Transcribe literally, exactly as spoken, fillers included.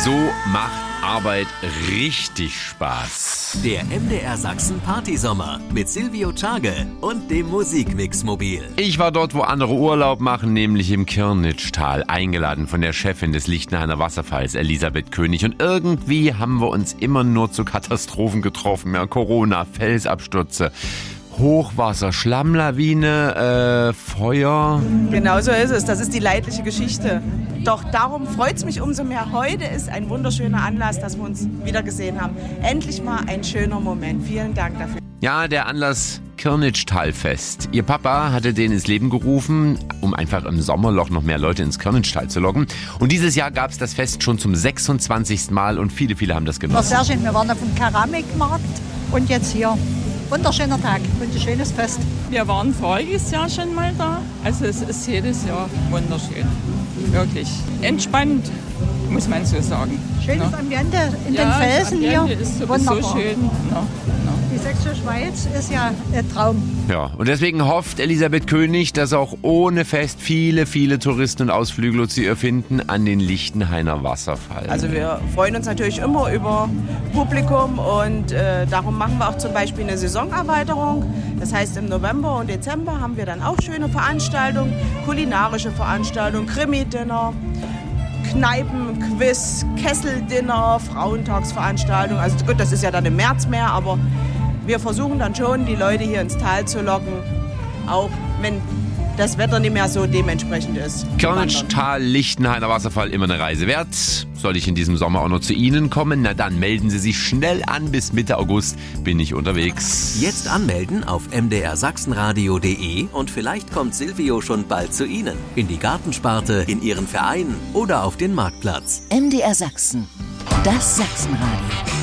So macht Arbeit richtig Spaß. Der M D R Sachsen Partysommer mit Silvio Tschage und dem Musikmix-Mobil. Ich war dort, wo andere Urlaub machen, nämlich im Kirnitschtal, eingeladen von der Chefin des Lichtenhainer Wasserfalls, Elisabeth König. Und irgendwie haben wir uns immer nur zu Katastrophen getroffen. Ja, Corona, Felsabstürze, Hochwasser, Schlammlawine, äh, Feuer. Genau so ist es. Das ist die leidliche Geschichte. Doch darum freut es mich umso mehr. Heute ist ein wunderschöner Anlass, dass wir uns wieder gesehen haben. Endlich mal ein schöner Moment. Vielen Dank dafür. Ja, der Anlass Kirnitschtalfest. Ihr Papa hatte den ins Leben gerufen, um einfach im Sommerloch noch mehr Leute ins Kirnitschtal zu locken. Und dieses Jahr gab es das Fest schon zum sechsundzwanzigsten Mal und viele, viele haben das genossen. War sehr schön. Wir waren auf dem Keramikmarkt und jetzt hier. Wunderschöner Tag und ein schönes Fest. Wir waren voriges Jahr schon mal da. Also es ist jedes Jahr wunderschön. Wirklich entspannt, muss man so sagen. Schönes ja. Ambiente in ja, den Felsen das Ambiente hier. Ist sowieso wunderbar. Schön. Ja, ja. Die Sächsische Schweiz ist ja ein Traum. Ja, und deswegen hofft Elisabeth König, dass auch ohne Fest viele, viele Touristen und Ausflügler zu ihr finden an den Lichtenhainer Wasserfall. Also wir freuen uns natürlich immer über Publikum und äh, darum machen wir auch zum Beispiel eine Saisonerweiterung. Das heißt, im November und Dezember haben wir dann auch schöne Veranstaltungen, kulinarische Veranstaltungen, Krimi-Dinner, Kneipen-Quiz, Kesseldinner, Frauentagsveranstaltungen. Also gut, das ist ja dann im März mehr, aber wir versuchen dann schon, die Leute hier ins Tal zu locken, auch wenn das Wetter nicht mehr so dementsprechend ist. Kirnitschtal, Lichtenhainer Wasserfall, immer eine Reise wert. Soll ich in diesem Sommer auch noch zu Ihnen kommen? Na dann melden Sie sich schnell an. Bis Mitte August bin ich unterwegs. Jetzt anmelden auf m d r sachsenradio punkt d e und vielleicht kommt Silvio schon bald zu Ihnen. In die Gartensparte, in Ihren Verein oder auf den Marktplatz. M D R Sachsen, das Sachsenradio.